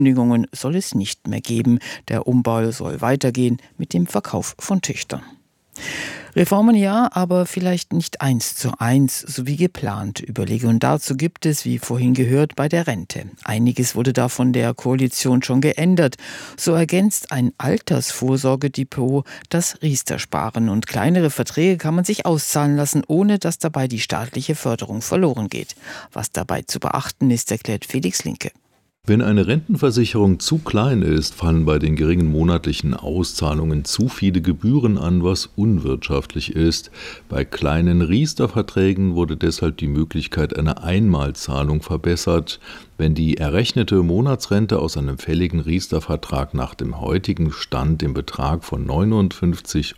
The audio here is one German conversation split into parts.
Kündigungen soll es nicht mehr geben. Der Umbau soll weitergehen mit dem Verkauf von Töchtern. Reformen ja, aber vielleicht nicht 1:1, so wie geplant. Überlegungen dazu gibt es, wie vorhin gehört, bei der Rente. Einiges wurde da von der Koalition schon geändert. So ergänzt ein Altersvorsorgedepot das Riester-Sparen und kleinere Verträge kann man sich auszahlen lassen, ohne dass dabei die staatliche Förderung verloren geht. Was dabei zu beachten ist, erklärt Felix Linke. Wenn eine Rentenversicherung zu klein ist, fallen bei den geringen monatlichen Auszahlungen zu viele Gebühren an, was unwirtschaftlich ist. Bei kleinen Riester-Verträgen wurde deshalb die Möglichkeit einer Einmalzahlung verbessert. Wenn die errechnete Monatsrente aus einem fälligen Riester-Vertrag nach dem heutigen Stand den Betrag von 59,33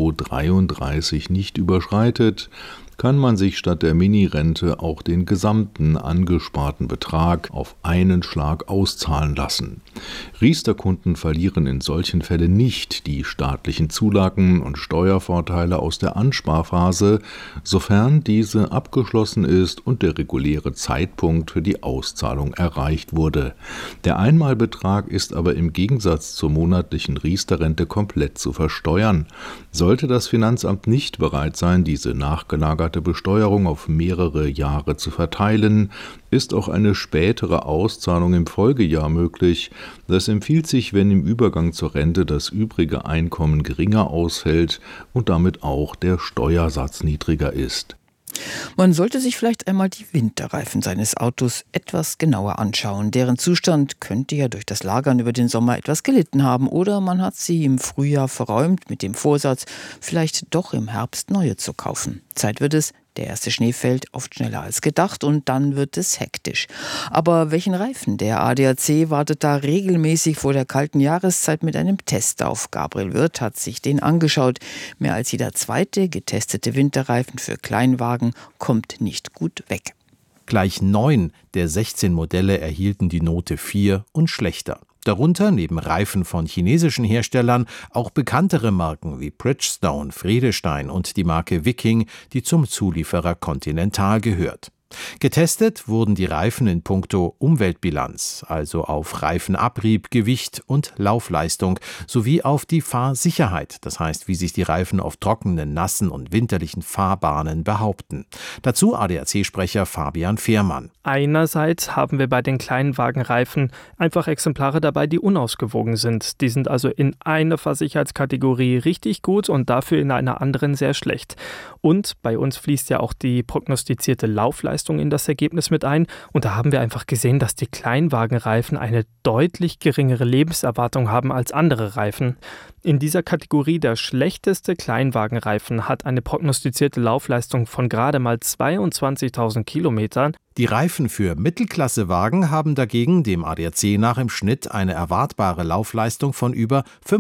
€ nicht überschreitet, kann man sich statt der Minirente auch den gesamten angesparten Betrag auf einen Schlag auszahlen lassen. Riester-Kunden verlieren in solchen Fällen nicht die staatlichen Zulagen und Steuervorteile aus der Ansparphase, sofern diese abgeschlossen ist und der reguläre Zeitpunkt für die Auszahlung erreicht wurde. Der Einmalbetrag ist aber im Gegensatz zur monatlichen Riester-Rente komplett zu versteuern. Sollte das Finanzamt nicht bereit sein, diese nachgelagerte Besteuerung auf mehrere Jahre zu verteilen, ist auch eine spätere Auszahlung im Folgejahr möglich. Das empfiehlt sich, wenn im Übergang zur Rente das übrige Einkommen geringer ausfällt und damit auch der Steuersatz niedriger ist. Man sollte sich vielleicht einmal die Winterreifen seines Autos etwas genauer anschauen. Deren Zustand könnte ja durch das Lagern über den Sommer etwas gelitten haben oder man hat sie im Frühjahr verräumt mit dem Vorsatz, vielleicht doch im Herbst neue zu kaufen. Zeit wird es. Der erste Schnee fällt oft schneller als gedacht und dann wird es hektisch. Aber welchen Reifen? Der ADAC wartet da regelmäßig vor der kalten Jahreszeit mit einem Test auf. Gabriel Wirth hat sich den angeschaut. Mehr als jeder zweite getestete Winterreifen für Kleinwagen kommt nicht gut weg. Gleich 9 der 16 Modelle erhielten die Note 4 und schlechter. Darunter neben Reifen von chinesischen Herstellern auch bekanntere Marken wie Bridgestone, Friedestein und die Marke Viking, die zum Zulieferer Continental gehört. Getestet wurden die Reifen in puncto Umweltbilanz, also auf Reifenabrieb, Gewicht und Laufleistung, sowie auf die Fahrsicherheit, das heißt, wie sich die Reifen auf trockenen, nassen und winterlichen Fahrbahnen behaupten. Dazu ADAC-Sprecher Fabian Fehrmann. Einerseits haben wir bei den Kleinwagenreifen einfach Exemplare dabei, die unausgewogen sind. Die sind also in einer Fahrsicherheitskategorie richtig gut und dafür in einer anderen sehr schlecht. Und bei uns fließt ja auch die prognostizierte Laufleistung in das Ergebnis mit ein. Und da haben wir einfach gesehen, dass die Kleinwagenreifen eine deutlich geringere Lebenserwartung haben als andere Reifen. In dieser Kategorie der schlechteste Kleinwagenreifen hat eine prognostizierte Laufleistung von gerade mal 22.000 Kilometern. Die Reifen für Mittelklassewagen haben dagegen dem ADAC nach im Schnitt eine erwartbare Laufleistung von über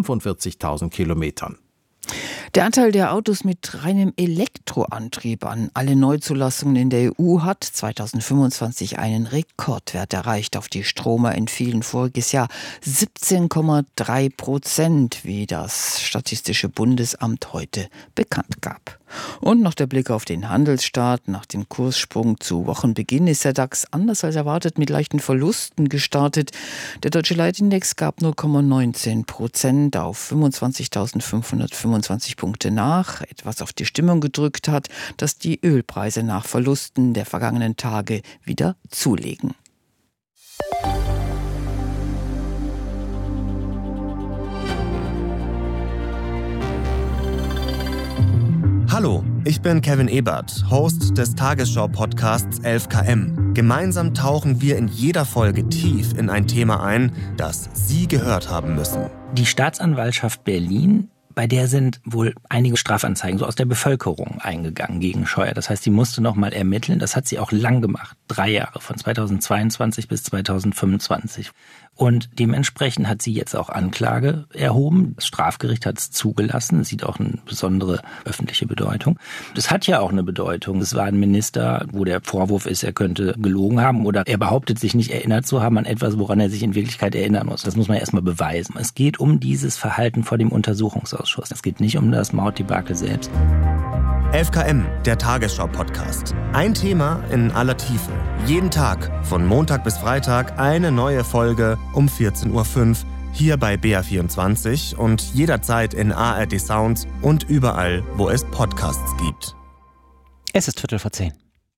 45.000 Kilometern. Der Anteil der Autos mit reinem Elektroantrieb an alle Neuzulassungen in der EU hat 2025 einen Rekordwert erreicht. Auf die Stromer entfielen voriges Jahr 17,3%, wie das Statistische Bundesamt heute bekannt gab. Und noch der Blick auf den Handelsstart. Nach dem Kurssprung zu Wochenbeginn ist der DAX anders als erwartet mit leichten Verlusten gestartet. Der Deutsche Leitindex gab 0,19% auf 25.525 Punkte nach, etwas auf die Stimmung gedrückt hat, dass die Ölpreise nach Verlusten der vergangenen Tage wieder zulegen. Hallo, ich bin Kevin Ebert, Host des Tagesschau-Podcasts 11KM. Gemeinsam tauchen wir in jeder Folge tief in ein Thema ein, das Sie gehört haben müssen. Die Staatsanwaltschaft Berlin, bei der sind wohl einige Strafanzeigen so aus der Bevölkerung eingegangen gegen Scheuer. Das heißt, sie musste noch mal ermitteln. Das hat sie auch lang gemacht. 3 Jahre, von 2022 bis 2025. Und dementsprechend hat sie jetzt auch Anklage erhoben. Das Strafgericht hat es zugelassen. Das sieht auch eine besondere öffentliche Bedeutung. Das hat ja auch eine Bedeutung. Es war ein Minister, wo der Vorwurf ist, er könnte gelogen haben oder er behauptet sich nicht erinnert zu haben an etwas, woran er sich in Wirklichkeit erinnern muss. Das muss man erstmal beweisen. Es geht um dieses Verhalten vor dem Untersuchungsausschuss. Es geht nicht um das Mautdebakel selbst. 11KM, der Tagesschau-Podcast. Ein Thema in aller Tiefe. Jeden Tag, von Montag bis Freitag, eine neue Folge um 14.05 Uhr hier bei BR24 und jederzeit in ARD Sound und überall, wo es Podcasts gibt. Es ist 9:15.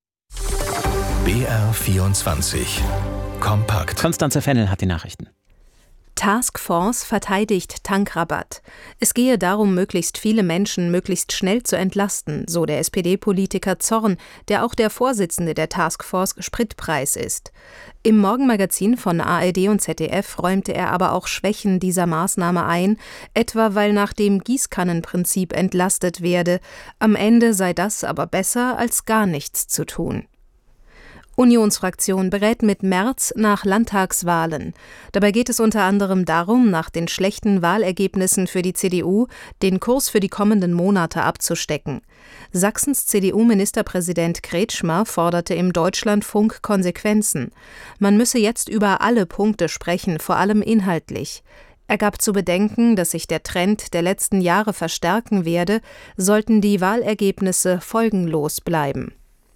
BR24 Kompakt. Konstanze Fennel hat die Nachrichten. Taskforce verteidigt Tankrabatt. Es gehe darum, möglichst viele Menschen möglichst schnell zu entlasten, so der SPD-Politiker Zorn, der auch der Vorsitzende der Taskforce Spritpreis ist. Im Morgenmagazin von ARD und ZDF räumte er aber auch Schwächen dieser Maßnahme ein, etwa weil nach dem Gießkannenprinzip entlastet werde. Am Ende sei das aber besser, als gar nichts zu tun. Unionsfraktion berät mit Merz nach Landtagswahlen. Dabei geht es unter anderem darum, nach den schlechten Wahlergebnissen für die CDU den Kurs für die kommenden Monate abzustecken. Sachsens CDU-Ministerpräsident Kretschmer forderte im Deutschlandfunk Konsequenzen. Man müsse jetzt über alle Punkte sprechen, vor allem inhaltlich. Er gab zu bedenken, dass sich der Trend der letzten Jahre verstärken werde, sollten die Wahlergebnisse folgenlos bleiben.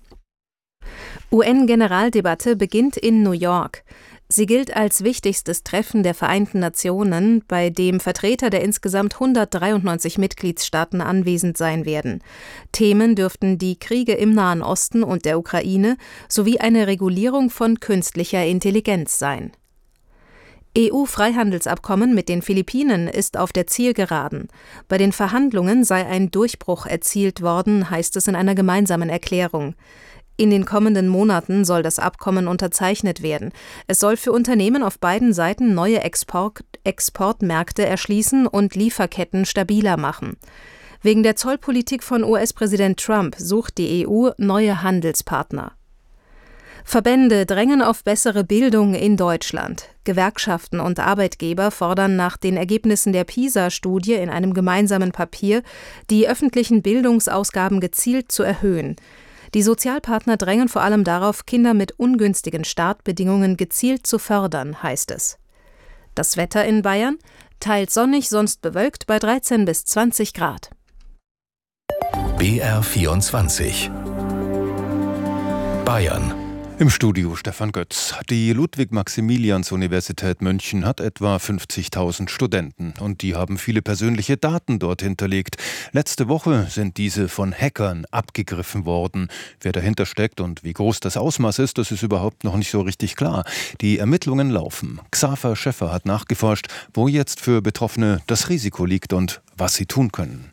UN-Generaldebatte beginnt in New York. Sie gilt als wichtigstes Treffen der Vereinten Nationen, bei dem Vertreter der insgesamt 193 Mitgliedstaaten anwesend sein werden. Themen dürften die Kriege im Nahen Osten und der Ukraine sowie eine Regulierung von künstlicher Intelligenz sein. EU-Freihandelsabkommen mit den Philippinen ist auf der Zielgeraden. Bei den Verhandlungen sei ein Durchbruch erzielt worden, heißt es in einer gemeinsamen Erklärung. In den kommenden Monaten soll das Abkommen unterzeichnet werden. Es soll für Unternehmen auf beiden Seiten neue Exportmärkte erschließen und Lieferketten stabiler machen. Wegen der Zollpolitik von US-Präsident Trump sucht die EU neue Handelspartner. Verbände drängen auf bessere Bildung in Deutschland. Gewerkschaften und Arbeitgeber fordern nach den Ergebnissen der PISA-Studie in einem gemeinsamen Papier, die öffentlichen Bildungsausgaben gezielt zu erhöhen. Die Sozialpartner drängen vor allem darauf, Kinder mit ungünstigen Startbedingungen gezielt zu fördern, heißt es. Das Wetter in Bayern? Teils sonnig, sonst bewölkt bei 13 bis 20 Grad. BR24 Bayern. Im Studio Stefan Götz. Die Ludwig-Maximilians-Universität München hat etwa 50.000 Studenten und die haben viele persönliche Daten dort hinterlegt. Letzte Woche sind diese von Hackern abgegriffen worden. Wer dahinter steckt und wie groß das Ausmaß ist, das ist überhaupt noch nicht so richtig klar. Die Ermittlungen laufen. Xaver Schäffer hat nachgeforscht, wo jetzt für Betroffene das Risiko liegt und was sie tun können.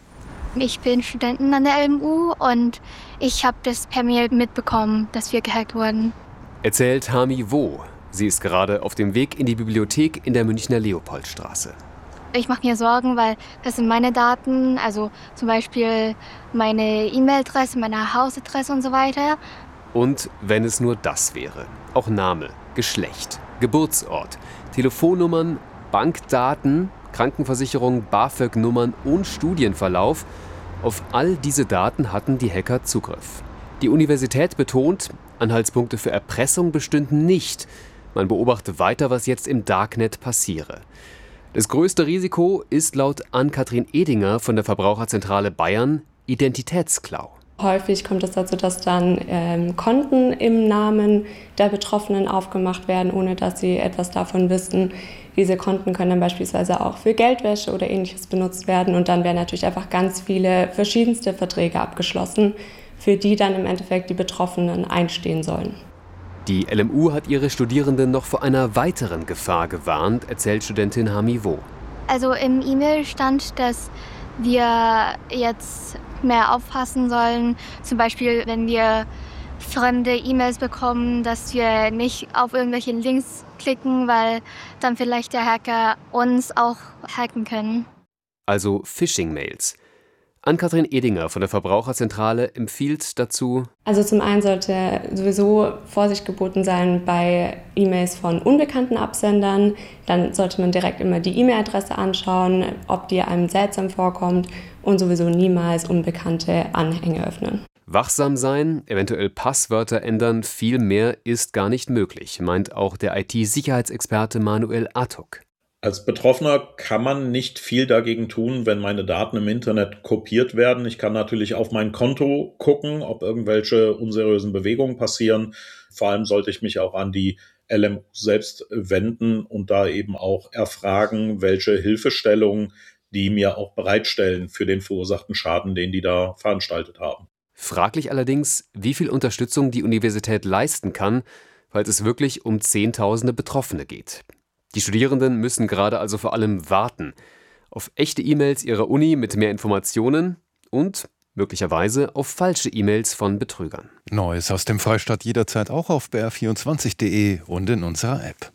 Ich bin Studentin an der LMU und ich habe das per Mail mitbekommen, dass wir gehackt wurden. Erzählt Hami Wo. Sie ist gerade auf dem Weg in die Bibliothek in der Münchner Leopoldstraße. Ich mache mir Sorgen, weil das sind meine Daten, also zum Beispiel meine E-Mail-Adresse, meine Hausadresse und so weiter. Und wenn es nur das wäre. Auch Name, Geschlecht, Geburtsort, Telefonnummern, Bankdaten, Krankenversicherung, BAföG-Nummern und Studienverlauf. Auf all diese Daten hatten die Hacker Zugriff. Die Universität betont, Anhaltspunkte für Erpressung bestünden nicht. Man beobachte weiter, was jetzt im Darknet passiere. Das größte Risiko ist laut Ann-Kathrin Edinger von der Verbraucherzentrale Bayern Identitätsklau. Häufig kommt es dazu, dass dann Konten im Namen der Betroffenen aufgemacht werden, ohne dass sie etwas davon wissen. Diese Konten können dann beispielsweise auch für Geldwäsche oder Ähnliches benutzt werden. Und dann werden natürlich einfach ganz viele verschiedenste Verträge abgeschlossen, für die dann im Endeffekt die Betroffenen einstehen sollen. Die LMU hat ihre Studierenden noch vor einer weiteren Gefahr gewarnt, erzählt Studentin Hami Wo. Also im E-Mail stand, dass wir jetzt mehr aufpassen sollen. Zum Beispiel, wenn wir fremde E-Mails bekommen, dass wir nicht auf irgendwelche Links klicken, weil dann vielleicht der Hacker uns auch hacken können. Also Phishing-Mails. Ann-Kathrin Edinger von der Verbraucherzentrale empfiehlt dazu: Also zum einen sollte sowieso Vorsicht geboten sein bei E-Mails von unbekannten Absendern. Dann sollte man direkt immer die E-Mail-Adresse anschauen, ob die einem seltsam vorkommt, und sowieso niemals unbekannte Anhänge öffnen. Wachsam sein, eventuell Passwörter ändern, viel mehr ist gar nicht möglich, meint auch der IT-Sicherheitsexperte Manuel Attuk. Als Betroffener kann man nicht viel dagegen tun, wenn meine Daten im Internet kopiert werden. Ich kann natürlich auf mein Konto gucken, ob irgendwelche unseriösen Bewegungen passieren. Vor allem sollte ich mich auch an die LMU selbst wenden und da eben auch erfragen, welche Hilfestellungen die mir auch bereitstellen für den verursachten Schaden, den die da veranstaltet haben. Fraglich allerdings, wie viel Unterstützung die Universität leisten kann, falls es wirklich um Zehntausende Betroffene geht. Die Studierenden müssen gerade also vor allem warten auf echte E-Mails ihrer Uni mit mehr Informationen und möglicherweise auf falsche E-Mails von Betrügern. Neues aus dem Freistaat jederzeit auch auf br24.de und in unserer App.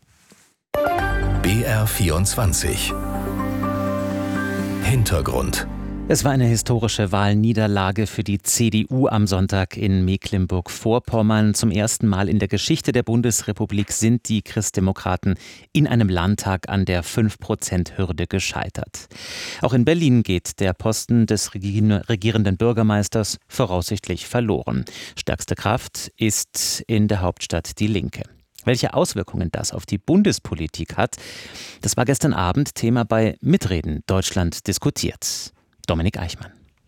BR24 Hintergrund. Es war eine historische Wahlniederlage für die CDU am Sonntag in Mecklenburg-Vorpommern. Zum ersten Mal in der Geschichte der Bundesrepublik sind die Christdemokraten in einem Landtag an der 5%-Hürde gescheitert. Auch in Berlin geht der Posten des regierenden Bürgermeisters voraussichtlich verloren. Stärkste Kraft ist in der Hauptstadt die Linke. Welche Auswirkungen das auf die Bundespolitik hat, das war gestern Abend Thema bei Mitreden Deutschland diskutiert. Dominik Eichmann.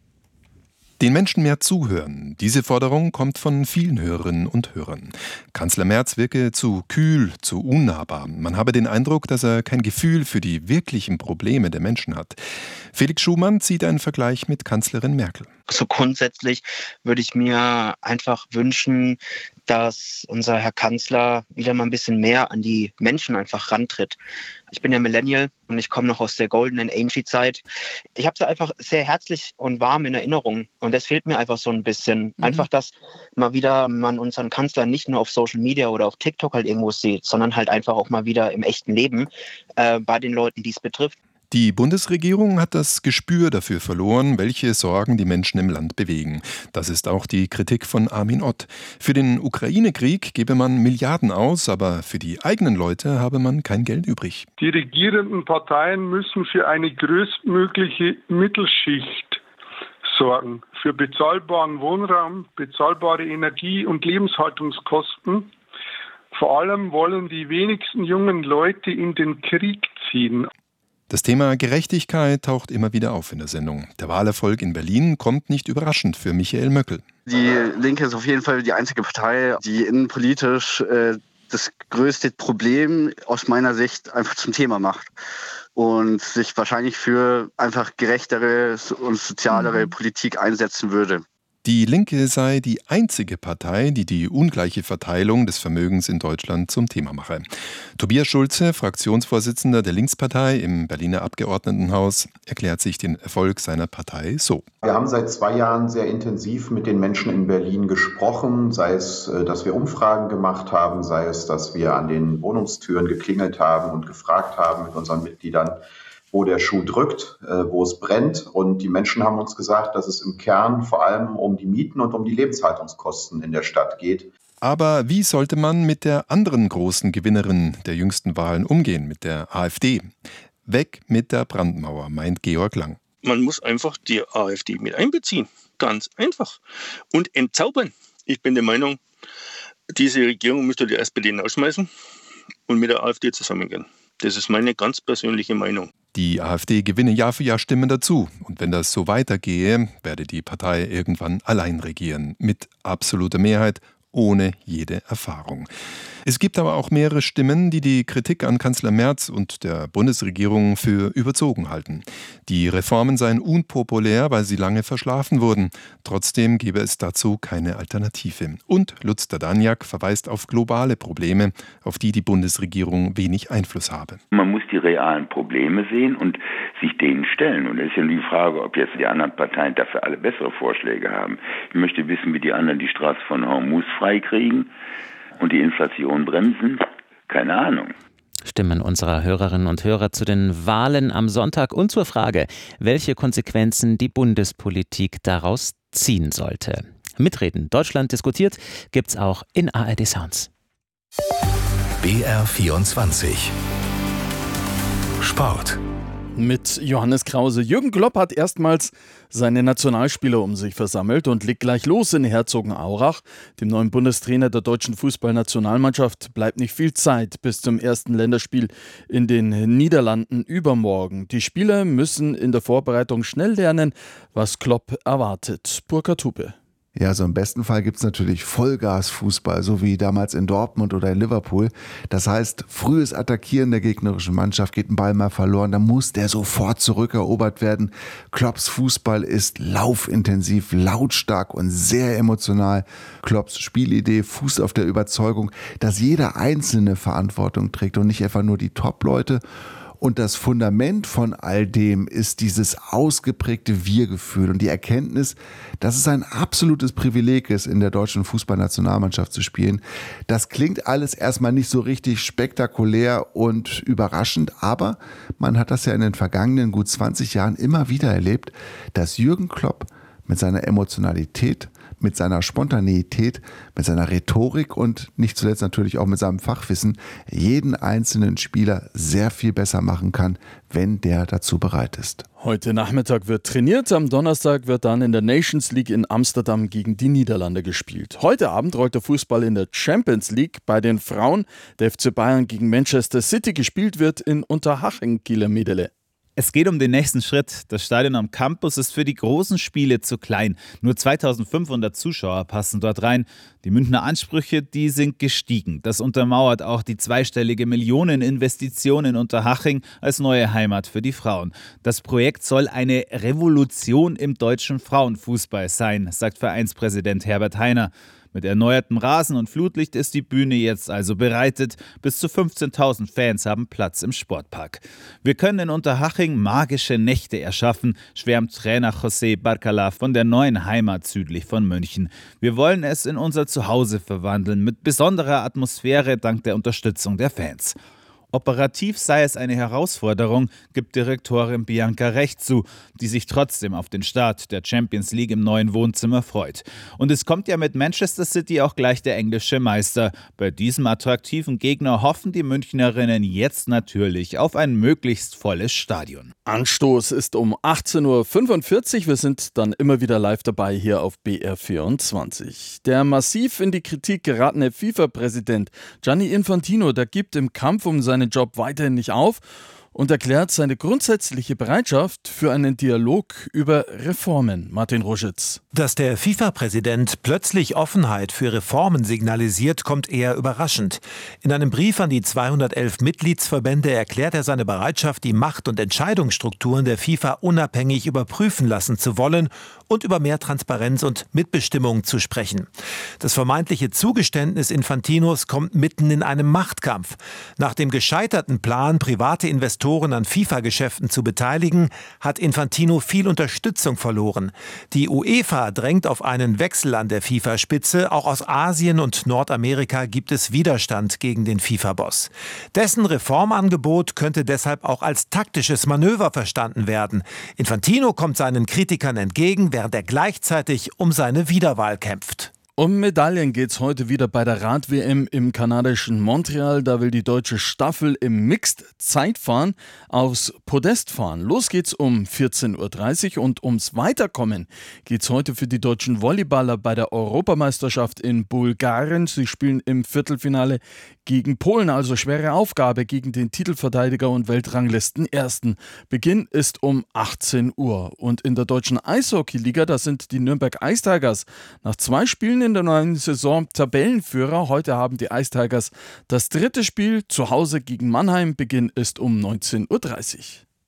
Den Menschen mehr zuhören. Diese Forderung kommt von vielen Hörerinnen und Hörern. Kanzler Merz wirke zu kühl, zu unnahbar. Man habe den Eindruck, dass er kein Gefühl für die wirklichen Probleme der Menschen hat. Felix Schumann zieht einen Vergleich mit Kanzlerin Merkel. So grundsätzlich würde ich mir einfach wünschen, dass unser Herr Kanzler wieder mal ein bisschen mehr an die Menschen einfach rantritt. Ich bin ja Millennial und ich komme noch aus der goldenen Angie-Zeit. Ich habe sie einfach sehr herzlich und warm in Erinnerung und das fehlt mir einfach so ein bisschen. Einfach, dass mal wieder man unseren Kanzler nicht nur auf Social Media oder auf TikTok halt irgendwo sieht, sondern halt einfach auch mal wieder im echten Leben bei den Leuten, die es betrifft. Die Bundesregierung hat das Gespür dafür verloren, welche Sorgen die Menschen im Land bewegen. Das ist auch die Kritik von Armin Ott. Für den Ukraine-Krieg gebe man Milliarden aus, aber für die eigenen Leute habe man kein Geld übrig. Die regierenden Parteien müssen für eine größtmögliche Mittelschicht sorgen. Für bezahlbaren Wohnraum, bezahlbare Energie- und Lebenshaltungskosten. Vor allem wollen die wenigsten jungen Leute in den Krieg ziehen. Das Thema Gerechtigkeit taucht immer wieder auf in der Sendung. Der Wahlerfolg in Berlin kommt nicht überraschend für Michael Möckel. Die Linke ist auf jeden Fall die einzige Partei, die innenpolitisch das größte Problem aus meiner Sicht einfach zum Thema macht und sich wahrscheinlich für einfach gerechtere und sozialere Politik einsetzen würde. Die Linke sei die einzige Partei, die die ungleiche Verteilung des Vermögens in Deutschland zum Thema mache. Tobias Schulze, Fraktionsvorsitzender der Linkspartei im Berliner Abgeordnetenhaus, erklärt sich den Erfolg seiner Partei so. Wir haben seit 2 Jahren sehr intensiv mit den Menschen in Berlin gesprochen, sei es, dass wir Umfragen gemacht haben, sei es, dass wir an den Wohnungstüren geklingelt haben und gefragt haben mit unseren Mitgliedern, wo der Schuh drückt, wo es brennt. Und die Menschen haben uns gesagt, dass es im Kern vor allem um die Mieten und um die Lebenshaltungskosten in der Stadt geht. Aber wie sollte man mit der anderen großen Gewinnerin der jüngsten Wahlen umgehen, mit der AfD? Weg mit der Brandmauer, meint Georg Lang. Man muss einfach die AfD mit einbeziehen. Ganz einfach. Und entzaubern. Ich bin der Meinung, diese Regierung müsste die SPD rausschmeißen und mit der AfD zusammengehen. Das ist meine ganz persönliche Meinung. Die AfD gewinne Jahr für Jahr Stimmen dazu. Und wenn das so weitergehe, werde die Partei irgendwann allein regieren. Mit absoluter Mehrheit, ohne jede Erfahrung. Es gibt aber auch mehrere Stimmen, die die Kritik an Kanzler Merz und der Bundesregierung für überzogen halten. Die Reformen seien unpopulär, weil sie lange verschlafen wurden. Trotzdem gebe es dazu keine Alternative. Und Lutz Daniak verweist auf globale Probleme, auf die die Bundesregierung wenig Einfluss habe. Man muss die realen Probleme sehen und sich denen stellen. Und es ist ja die Frage, ob jetzt die anderen Parteien dafür alle bessere Vorschläge haben. Ich möchte wissen, wie die anderen die Straße von Hormuz freikriegen und die Inflation bremsen? Keine Ahnung. Stimmen unserer Hörerinnen und Hörer zu den Wahlen am Sonntag und zur Frage, welche Konsequenzen die Bundespolitik daraus ziehen sollte. Mitreden Deutschland diskutiert gibt's auch in ARD Sounds. BR24 Sport. mit Johannes Krause. Jürgen Klopp hat erstmals seine Nationalspieler um sich versammelt und legt gleich los in Herzogenaurach. Dem neuen Bundestrainer der deutschen Fußballnationalmannschaft bleibt nicht viel Zeit bis zum ersten Länderspiel in den Niederlanden übermorgen. Die Spieler müssen in der Vorbereitung schnell lernen, was Klopp erwartet. Burkhard Hupe. Ja, so im besten Fall gibt es natürlich Vollgas-Fußball, so wie damals in Dortmund oder in Liverpool. Das heißt, frühes Attackieren der gegnerischen Mannschaft, geht ein Ball mal verloren, dann muss der sofort zurückerobert werden. Klopps Fußball ist laufintensiv, lautstark und sehr emotional. Klopps Spielidee fußt auf der Überzeugung, dass jeder Einzelne Verantwortung trägt und nicht etwa nur die Top-Leute. Und das Fundament von all dem ist dieses ausgeprägte Wir-Gefühl und die Erkenntnis, dass es ein absolutes Privileg ist, in der deutschen Fußballnationalmannschaft zu spielen. Das klingt alles erstmal nicht so richtig spektakulär und überraschend, aber man hat das ja in den vergangenen gut 20 Jahren immer wieder erlebt, dass Jürgen Klopp mit seiner Emotionalität, mit seiner Spontaneität, mit seiner Rhetorik und nicht zuletzt natürlich auch mit seinem Fachwissen jeden einzelnen Spieler sehr viel besser machen kann, wenn der dazu bereit ist. Heute Nachmittag wird trainiert, am Donnerstag wird dann in der Nations League in Amsterdam gegen die Niederlande gespielt. Heute Abend rollt der Fußball in der Champions League bei den Frauen. Der FC Bayern gegen Manchester City, gespielt wird in Unterhaching, Kieler Medele. Es geht um den nächsten Schritt. Das Stadion am Campus ist für die großen Spiele zu klein. Nur 2500 Zuschauer passen dort rein. Die Münchner Ansprüche, die sind gestiegen. Das untermauert auch die zweistellige Millioneninvestition in Unterhaching als neue Heimat für die Frauen. Das Projekt soll eine Revolution im deutschen Frauenfußball sein, sagt Vereinspräsident Herbert Heiner. Mit erneuertem Rasen und Flutlicht ist die Bühne jetzt also bereitet. Bis zu 15.000 Fans haben Platz im Sportpark. Wir können in Unterhaching magische Nächte erschaffen, schwärmt Trainer José Barcala von der neuen Heimat südlich von München. Wir wollen es in unser Zuhause verwandeln, mit besonderer Atmosphäre dank der Unterstützung der Fans. Operativ sei es eine Herausforderung, gibt Direktorin Bianca Recht zu, die sich trotzdem auf den Start der Champions League im neuen Wohnzimmer freut. Und es kommt ja mit Manchester City auch gleich der englische Meister. Bei diesem attraktiven Gegner hoffen die Münchnerinnen jetzt natürlich auf ein möglichst volles Stadion. Anstoß ist um 18.45 Uhr. Wir sind dann immer wieder live dabei hier auf BR24. Der massiv in die Kritik geratene FIFA-Präsident Gianni Infantino, der gibt im Kampf um seinen Job weiterhin nicht auf und erklärt seine grundsätzliche Bereitschaft für einen Dialog über Reformen. Martin Ruschitz. Dass der FIFA-Präsident plötzlich Offenheit für Reformen signalisiert, kommt eher überraschend. In einem Brief an die 211 Mitgliedsverbände erklärt er seine Bereitschaft, die Macht- und Entscheidungsstrukturen der FIFA unabhängig überprüfen lassen zu wollen und über mehr Transparenz und Mitbestimmung zu sprechen. Das vermeintliche Zugeständnis Infantinos kommt mitten in einem Machtkampf. Nach dem gescheiterten Plan, private Investoren an FIFA-Geschäften zu beteiligen, hat Infantino viel Unterstützung verloren. Die UEFA drängt auf einen Wechsel an der FIFA-Spitze. Auch aus Asien und Nordamerika gibt es Widerstand gegen den FIFA-Boss. Dessen Reformangebot könnte deshalb auch als taktisches Manöver verstanden werden. Infantino kommt seinen Kritikern entgegen, während er gleichzeitig um seine Wiederwahl kämpft. Um Medaillen geht's heute wieder bei der Rad-WM im kanadischen Montreal. Da will die deutsche Staffel im Mixed-Zeitfahren aufs Podest fahren. Los geht's um 14.30 Uhr und ums Weiterkommen geht's heute für die deutschen Volleyballer bei der Europameisterschaft in Bulgarien. Sie spielen im Viertelfinale gegen Polen, also schwere Aufgabe gegen den Titelverteidiger und Weltranglisten-Ersten. Beginn ist um 18 Uhr. Und in der deutschen Eishockey-Liga, da sind die Nürnberg Ice Tigers nach 2 Spielen in der neuen Saison Tabellenführer. Heute haben die Ice Tigers das 3. Spiel zu Hause gegen Mannheim. Beginn ist um 19.30 Uhr.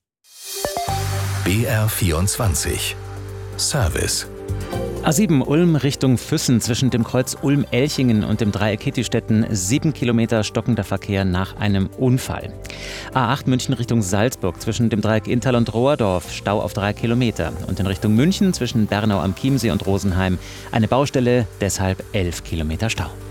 BR24 Service. A7 Ulm Richtung Füssen zwischen dem Kreuz Ulm-Elchingen und dem Dreieck Kitthystetten 7 Kilometer stockender Verkehr nach einem Unfall. A8 München Richtung Salzburg zwischen dem Dreieck Inntal und Rohrdorf Stau auf 3 Kilometer. Und in Richtung München zwischen Bernau am Chiemsee und Rosenheim eine Baustelle, deshalb 11 Kilometer Stau.